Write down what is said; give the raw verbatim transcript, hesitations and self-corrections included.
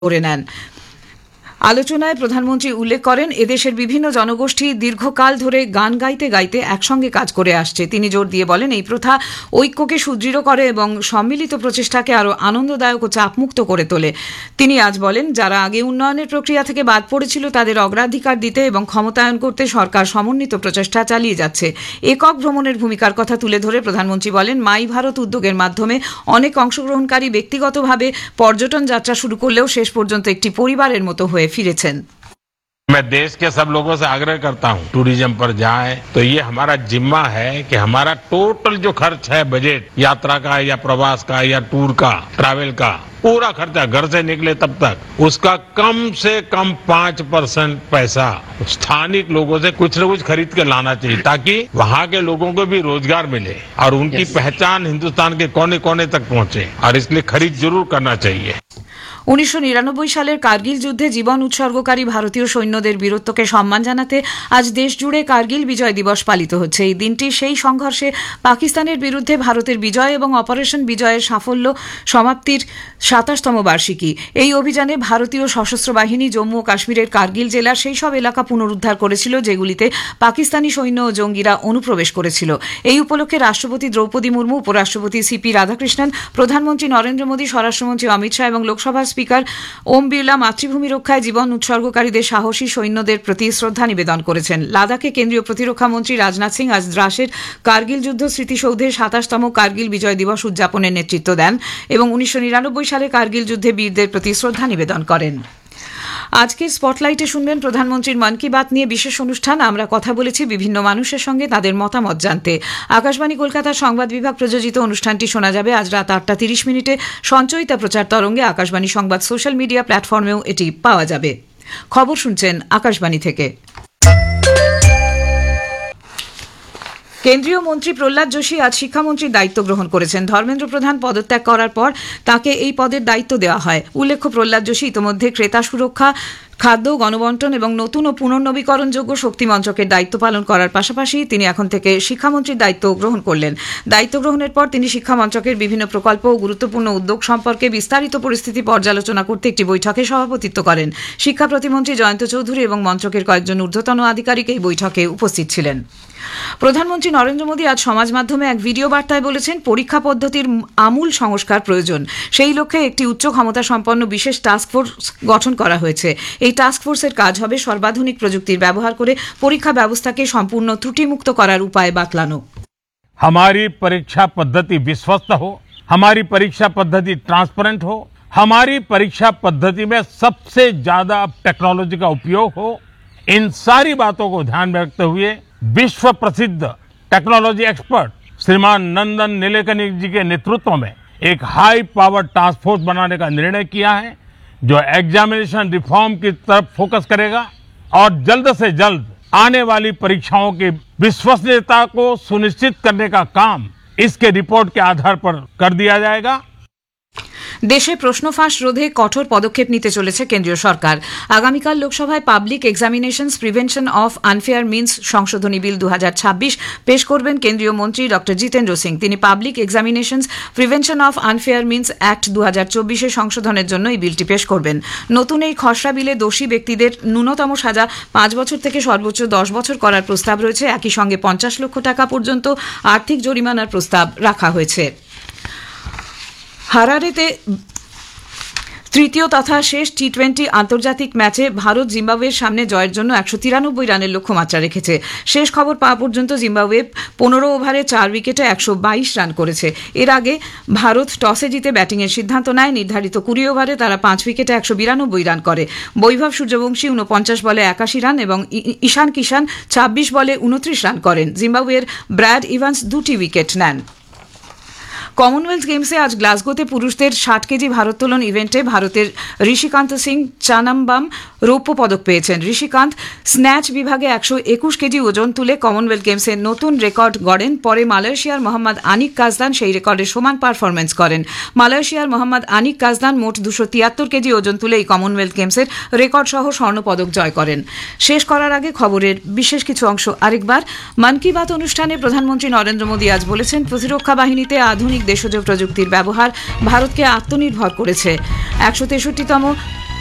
করে নেন। আলোচনায় প্রধানমন্ত্রী উল্লেখ করেন, এদেশের বিভিন্ন জনগোষ্ঠী দীর্ঘকাল ধরে গান গাইতে গাইতে একসঙ্গে কাজ করে আসছে। তিনি জোর দিয়ে বলেন, এই প্রথা ঐক্যকে সুদৃঢ় করে এবং সম্মিলিত প্রচেষ্টাকে আরও আনন্দদায়ক ও চাপমুক্ত করে তোলে। তিনি আজ বলেন, যারা আগে উন্নয়নের প্রক্রিয়া থেকে বাদ পড়েছিল তাদের অগ্রাধিকার দিতে এবং ক্ষমতায়ন করতে সরকার সমন্বিত প্রচেষ্টা চালিয়ে যাচ্ছে। একক ভ্রমণের ভূমিকার কথা তুলে ধরে প্রধানমন্ত্রী বলেন, মাই ভারত উদ্যোগের মাধ্যমে অনেক অংশগ্রহণকারী ব্যক্তিগতভাবে পর্যটন যাত্রা শুরু করলেও শেষ পর্যন্ত একটি পরিবারের মতো হয়ে फिरेছেন। मैं देश के सब लोगों से आग्रह करता हूं, टूरिज्म पर जाएं तो ये हमारा जिम्मा है कि हमारा टोटल जो खर्च है, बजट यात्रा का या प्रवास का या टूर का, ट्रैवल का पूरा खर्चा घर से निकले तब तक उसका कम से कम पांच परसेंट पैसा स्थानिक लोगों से कुछ न कुछ खरीद के लाना चाहिए, ताकि वहां के लोगों को भी रोजगार मिले और उनकी yes. पहचान हिंदुस्तान के कोने कोने तक पहुंचे, और इसलिए खरीद जरूर करना चाहिए। উনিশশো নিরানব্বই সালের কার্গিল যুদ্ধে জীবন উৎসর্গকারী ভারতীয় সৈন্যদের বীরত্বকে সম্মান জানাতে আজ দেশ জুড়ে কার্গিল বিজয় দিবস পালিত হচ্ছে। এই দিনটি সেই সংঘর্ষে পাকিস্তানের বিরুদ্ধে ভারতের বিজয় এবং অপারেশন বিজয়ের সাফল্য সমাপ্তির সাতাশতম বার্ষিকী। এই অভিযানে ভারতীয় সশস্ত্র বাহিনী জম্মু ও কাশ্মীরের কার্গিল জেলার সেই সব এলাকা পুনরুদ্ধার করেছিল যেগুলিতে পাকিস্তানি সৈন্য ও জঙ্গিরা অনুপ্রবেশ করেছিল। এই উপলক্ষে রাষ্ট্রপতি দ্রৌপদী মুর্মু, উপরাষ্ট্রপতি সিপি রাধাকৃষ্ণন, প্রধানমন্ত্রী নরেন্দ্র মোদী, স্বরাষ্ট্রমন্ত্রী অমিত শাহ এবং লোকসভার স্পিকার ওম বিড়লা মাতৃভূমি রক্ষায় জীবন উৎসর্গকারীদের সাহসী সৈন্যদের প্রতি শ্রদ্ধা নিবেদন করেছেন। লাদাখে কেন্দ্রীয় প্রতিরক্ষা মন্ত্রী রাজনাথ সিং আজ দ্রাসের কার্গিল যুদ্ধ স্মৃতিসৌধে সাতাশতম কার্গিল বিজয় দিবস উদযাপনের নেতৃত্ব দেন এবং উনিশশো নিরানব্বই সালে কার্গিল যুদ্ধে বীরদের প্রতি শ্রদ্ধা নিবেদন করেন। আজকের স্পটলাইটে শুনবেন প্রধানমন্ত্রীর মন কি বাত নিয়ে বিশেষ অনুষ্ঠান। আমরা কথা বলেছি বিভিন্ন মানুষের সঙ্গে তাদের মতামত জানতে। আকাশবাণী কলকাতার সংবাদ বিভাগ প্রযোজিত অনুষ্ঠানটি শোনা যাবে আজ রাত আটটা তিরিশ মিনিটে সঞ্চয়িতা প্রচার তরঙ্গে। আকাশবাণী সংবাদ সোশ্যাল মিডিয়া প্ল্যাটফর্মেও এটি পাওয়া যাবে। খবর শুনছেন আকাশবাণী থেকে। কেন্দ্রীয় মন্ত্রী প্রহ্লাদ যোশী আজ শিক্ষামন্ত্রীর দায়িত্ব গ্রহণ করেছেন। ধর্মেন্দ্র প্রধান পদত্যাগ করার পর তাকে এই পদের দায়িত্ব দেওয়া হয়। উল্লেখ্য, প্রহ্লাদ যোশী ইতিমধ্যে ক্রেতা সুরক্ষা, খাদ্য, গণবন্টন এবং নতুন ও পুনর্নবীকরণযোগ্য শক্তি মন্ত্রকের দায়িত্ব পালন করার পাশাপাশি তিনি এখন থেকে শিক্ষামন্ত্রীর দায়িত্ব গ্রহণ করলেন। দায়িত্ব গ্রহণের পর তিনি শিক্ষা মন্ত্রকের বিভিন্ন প্রকল্প ও গুরুত্বপূর্ণ উদ্যোগ সম্পর্কে বিস্তারিত পরিস্থিতি পর্যালোচনা করতে একটি বৈঠকে সভাপতিত্ব করেন। শিক্ষা প্রতিমন্ত্রী জয়ন্ত চৌধুরী এবং মন্ত্রকের কয়েকজন ঊর্ধ্বতন আধিকারিক এই বৈঠকে উপস্থিত ছিলেন। প্রধানমন্ত্রী নরেন্দ্র মোদী আজ সমাজ মাধ্যমে এক ভিডিও বার্তায় বলেছেন, পরীক্ষা পদ্ধতির আমূল সংস্কার প্রয়োজন। সেই লক্ষ্যে একটি উচ্চ ক্ষমতা সম্পন্ন বিশেষ টাস্কফোর্স গঠন করা হয়েছে। এই টাস্কফোর্সের কাজ হবে সর্বাধুনিক প্রযুক্তির ব্যবহার করে পরীক্ষা ব্যবস্থাকে সম্পূর্ণ ত্রুটিমুক্ত করার উপায় বাতলানো। हमारी परीक्षा पद्धति विश्वस्त हो, हमारी परीक्षा पद्धति ट्रांसपेरेंट हो, हमारी परीक्षा पद्धति में सबसे ज्यादा टेक्नोलॉजी का उपयोग हो। इन सारी बातों को ध्यान में रखते हुए विश्व प्रसिद्ध टेक्नोलॉजी एक्सपर्ट श्रीमान नंदन नीलेकनी जी के नेतृत्व में एक हाई पावर टास्क फोर्स बनाने का निर्णय किया है, जो एग्जामिनेशन रिफॉर्म की तरफ फोकस करेगा और जल्द से जल्द आने वाली परीक्षाओं की विश्वसनीयता को सुनिश्चित करने का काम इसके रिपोर्ट के आधार पर कर दिया जाएगा। দেশে প্রশ্ন ফাঁস রোধে কঠোর পদক্ষেপ নিতে চলেছে কেন্দ্রীয় সরকার। আগামীকাল লোকসভায় public examinations prevention of unfair means সংশোধনী বিল দু হাজার ছাব্বিশ পেশ করবেন কেন্দ্রীয় মন্ত্রী ডক্টর জিতেন্দ্র সিং। তিনি public examinations prevention of unfair means act দু হাজার চব্বিশে সংশোধনের জন্য এই বিলটি পেশ করবেন। নতুন এই খসড়া বিলে দোষী ব্যক্তিদের ন্যূনতম সাজা পাঁচ বছর থেকে সর্বোচ্চ দশ বছর করার প্রস্তাব রয়েছে। একই সঙ্গে পঞ্চাশ লক্ষ টাকা পর্যন্ত আর্থিক জরিমানার প্রস্তাব রাখা হয়েছে। হারারেতে তৃতীয় তথা শেষ টি টোয়েন্টি আন্তর্জাতিক ম্যাচে ভারত জিম্বাবুয়ের সামনে জয়ের জন্য একশো তিরানব্বই রানের লক্ষ্যমাত্রা রেখেছে। শেষ খবর পাওয়া পর্যন্ত জিম্বাবুয়ে পনেরো ওভারে চার উইকেটে একশো বাইশ রান করেছে। এর আগে ভারত টসে জিতে ব্যাটিংয়ের সিদ্ধান্ত নেয়। নির্ধারিত কুড়ি ওভারে তারা পাঁচ উইকেটে একশো বিরানব্বই রান করে। বৈভব সূর্যবংশী উনপঞ্চাশ বলে একাশি রান এবং ঈশান কিষান ছাব্বিশ বলে উনত্রিশ রান করেন। জিম্বাবুয়ের ব্র্যাড ইভান্স দুটি উইকেট নেন। কমনওয়েলথ গেমসে আজ গ্লাসগোতে পুরুষদের ষাট কেজি ভারোত্তোলন ইভেন্টে ভারতের ঋষিকান্ত সিং চানাম্বাম রৌপ্য পদক পেয়েছেন। ঋষিকান্ত স্ন্যাচ বিভাগে একশো একুশ কেজি ওজন তুলে কমনওয়েলথ গেমসে নতুন রেকর্ড গড়েন। পরে মালয়েশিয়ার মোহাম্মদ আনিক কাজদান সেই রেকর্ডের সমান পারফরমেন্স করেন। মালয়েশিয়ার মোহাম্মদ আনিক কাজদান মোট দুশো তিয়াত্তর কেজি ওজন তুলে এই কমনওয়েলথ গেমসের রেকর্ড সহ স্বর্ণপদক জয় করেন। শেষ করার আগে খবরের বিশেষ কিছু অংশ আরেকবার। মন কি বাত অনুষ্ঠানে প্রধানমন্ত্রী নরেন্দ্র মোদী আজ বলেছেন, প্রতিরক্ষা বাহিনীতে আধুনিক দেশজ প্রযুক্তির ব্যবহার ভারতকে আত্মনির্ভর করেছে। একশো তেষট্টিতম